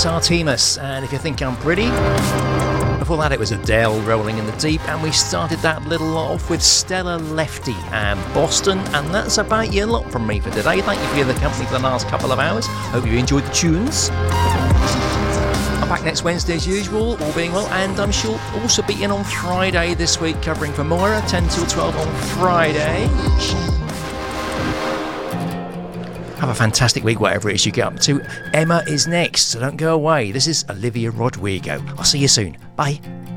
was Artemis, and If You Think I'm Pretty. Before that, it was Adele, Rolling in the Deep, and we started that little lot off with Stella Lefty and Boston, and that's about your lot from me for today. Thank you for the company for the last couple of hours. Hope you enjoyed the tunes. I'm back next Wednesday as usual, all being well, and I'm sure also be in on Friday this week, covering for Moira, 10 till 12 on Friday. Have a fantastic week, whatever it is you get up to. Emma is next, so don't go away. This is Olivia Rodrigo. I'll see you soon. Bye.